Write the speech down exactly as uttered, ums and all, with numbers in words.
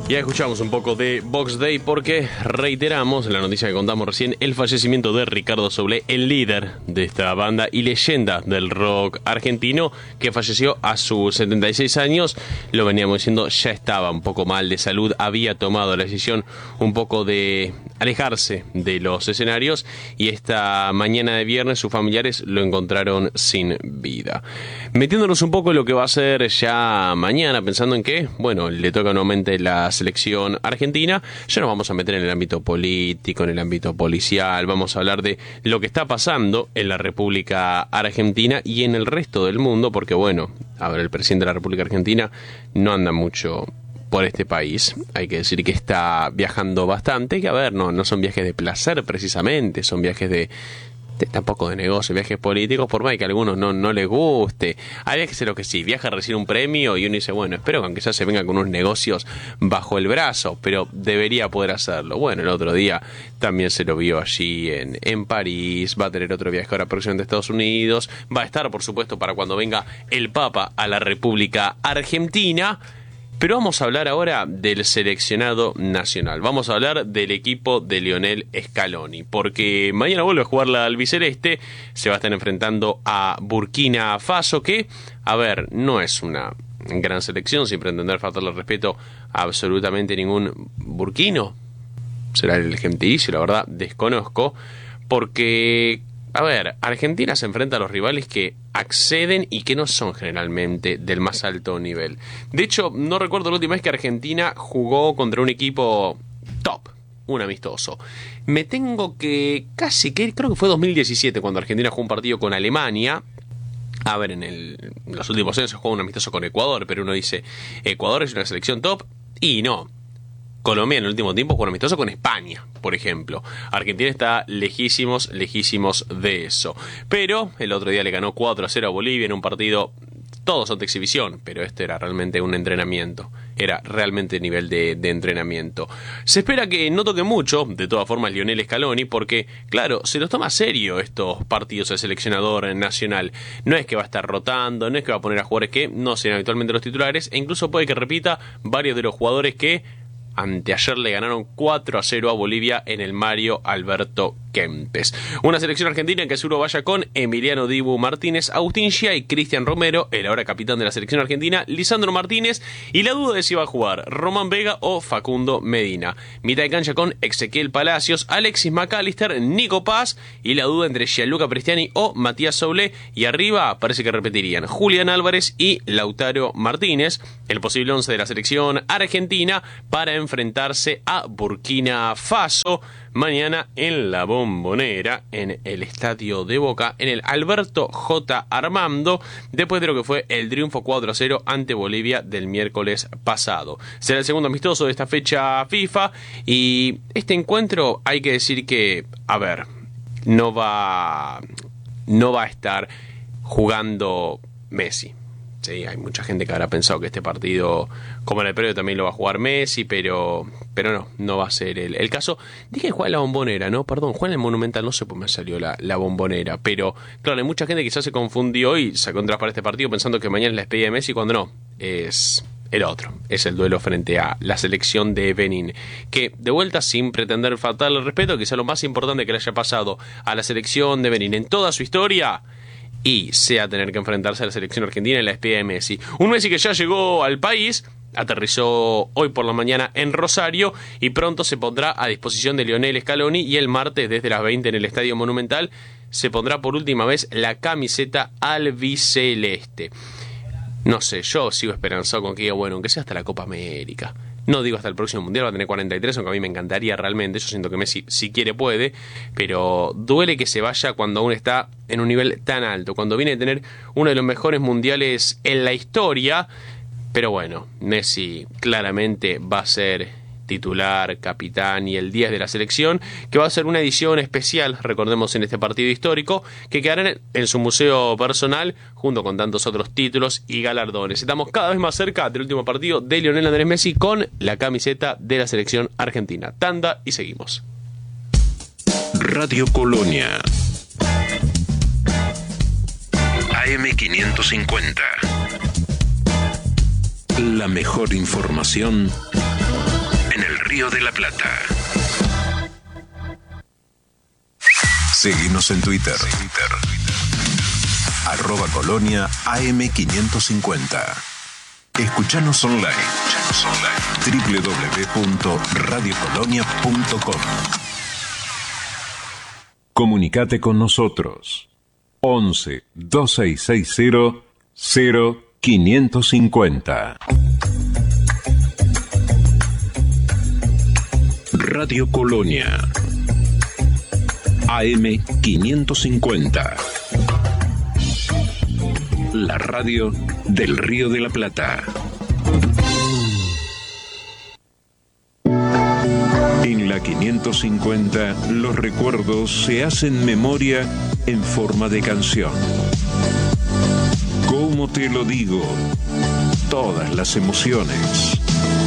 Ya escuchamos un poco de Box Day porque reiteramos la noticia que contamos recién, el fallecimiento de Ricardo Soule, el líder de esta banda y leyenda del rock argentino, que falleció a sus setenta y seis años. Lo veníamos diciendo, ya estaba un poco mal de salud, había tomado la decisión un poco de alejarse de los escenarios y esta mañana de viernes sus familiares lo encontraron sin vida. Metiéndonos un poco en lo que va a ser ya mañana, pensando en que, bueno, le toca nuevamente la selección argentina, ya nos vamos a meter en el ámbito político, en el ámbito policial, vamos a hablar de lo que está pasando en la República Argentina y en el resto del mundo, porque bueno, a ver, el presidente de la República Argentina no anda mucho por este país, hay que decir que está viajando bastante, que a ver, no, no son viajes de placer precisamente, son viajes de, de tampoco de negocio, viajes políticos, por más que a algunos no, no les guste. Hay viajes en los que sí, viaja a recibir un premio y uno dice, bueno, espero que aunque ya se venga con unos negocios bajo el brazo, pero debería poder hacerlo. Bueno, el otro día también se lo vio allí en, en París, va a tener otro viaje ahora próximamente a Estados Unidos, va a estar, por supuesto, para cuando venga el Papa a la República Argentina. Pero vamos a hablar ahora del seleccionado nacional. Vamos a hablar del equipo de Lionel Scaloni. Porque mañana vuelve a jugar la albiceleste. Se va a estar enfrentando a Burkina Faso. Que, a ver, no es una gran selección. Sin pretender faltarle respeto a absolutamente ningún burkino. Será el gentilicio, la verdad, desconozco. Porque, a ver, Argentina se enfrenta a los rivales que acceden y que no son generalmente del más alto nivel. De hecho, no recuerdo la última vez que Argentina jugó contra un equipo top, un amistoso. Me tengo que casi que creo que fue dos mil diecisiete cuando Argentina jugó un partido con Alemania. A ver, en, el, en los últimos años se jugó un amistoso con Ecuador, pero uno dice, Ecuador es una selección top y no. Colombia en el último tiempo jugó un amistoso con España, por ejemplo. Argentina está lejísimos, lejísimos de eso. Pero el otro día le ganó cuatro a cero a Bolivia en un partido, todos son de exhibición, pero este era realmente un entrenamiento. Era realmente nivel de, de entrenamiento. Se espera que no toque mucho, de todas formas, Lionel Scaloni, porque, claro, se los toma serio estos partidos el seleccionador nacional. No es que va a estar rotando, no es que va a poner a jugadores que no sean habitualmente los titulares, e incluso puede que repita varios de los jugadores que anteayer le ganaron cuatro a cero a Bolivia en el Mario Alberto Kempes. Una selección argentina que seguro vaya con Emiliano Dibu Martínez, Agustín Gia y Cristian Romero, el ahora capitán de la selección argentina, Lisandro Martínez, y la duda de si va a jugar Román Vega o Facundo Medina. Mitad de cancha con Ezequiel Palacios, Alexis McAllister, Nico Paz, y la duda entre Gianluca Prestiani o Matías Soule, y arriba parece que repetirían Julián Álvarez y Lautaro Martínez, el posible once de la selección argentina para enfrentarse a Burkina Faso mañana en la Bombonera, en el Estadio de Boca, en el Alberto J. Armando, después de lo que fue el triunfo cuatro a cero ante Bolivia del miércoles pasado. Será el segundo amistoso de esta fecha FIFA y este encuentro hay que decir que, a ver, no va, no va a estar jugando Messi. Sí, hay mucha gente que habrá pensado que este partido, como en el previo, también lo va a jugar Messi, pero pero no, no va a ser el, el caso. Dije juega en la Bombonera, ¿no? Perdón, juega en el Monumental, no sé por qué me salió la, la Bombonera, pero claro, hay mucha gente que quizás se confundió y sacó entradas para este partido pensando que mañana es la despedida de Messi, cuando no, es el otro, es el duelo frente a la selección de Benín, que de vuelta, sin pretender faltarle el respeto, quizás lo más importante que le haya pasado a la selección de Benín en toda su historia, y sea tener que enfrentarse a la selección argentina en la despedida de Messi. Un Messi que ya llegó al país, aterrizó hoy por la mañana en Rosario y pronto se pondrá a disposición de Lionel Scaloni, y el martes desde las veinte en el Estadio Monumental se pondrá por última vez la camiseta albiceleste. No sé, yo sigo esperanzado con que diga, bueno, aunque sea hasta la Copa América. No digo hasta el próximo Mundial, va a tener cuarenta y tres, aunque a mí me encantaría realmente. Yo siento que Messi, si quiere, puede. Pero duele que se vaya cuando aún está en un nivel tan alto. Cuando viene a tener uno de los mejores mundiales en la historia. Pero bueno, Messi claramente va a ser titular, capitán y el diez de la selección, que va a ser una edición especial, recordemos, en este partido histórico, que quedará en, en su museo personal, junto con tantos otros títulos y galardones. Estamos cada vez más cerca del último partido de Lionel Andrés Messi con la camiseta de la selección argentina. Tanda y seguimos. Radio Colonia A M quinientos cincuenta. La mejor información Río de la Plata. Seguinos en Twitter. Twitter. Arroba Colonia A M quinientos cincuenta. Escuchanos online. Escuchanos online. doble u doble u doble u punto radio colonia punto com. Comunicate con nosotros. once, veintiséis sesenta, cero quinientos cincuenta. Radio Colonia. A M quinientos cincuenta. La radio del Río de la Plata. En la quinientos cincuenta, los recuerdos se hacen memoria en forma de canción. ¿Cómo te lo digo? Todas las emociones.